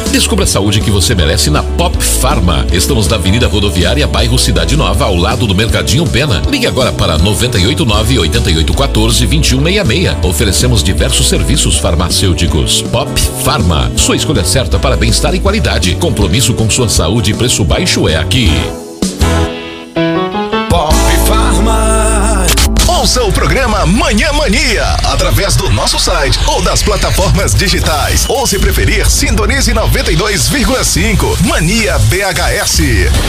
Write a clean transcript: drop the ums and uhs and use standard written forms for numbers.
Descubra a saúde que você merece na Pop Pharma. Estamos na Avenida Rodoviária, bairro Cidade Nova, ao lado do Mercadinho Pena. Ligue agora para 989-8814-2166. Oferecemos diversos serviços farmacêuticos. Pop Pharma, sua escolha certa para bem-estar e qualidade. Compromisso com sua saúde e preço baixo é aqui. Pop Pharma. Ouça o programa Manhã Mania através do nosso site ou das plataformas digitais. Ou se preferir, sintonize 92,5 Mania BHS.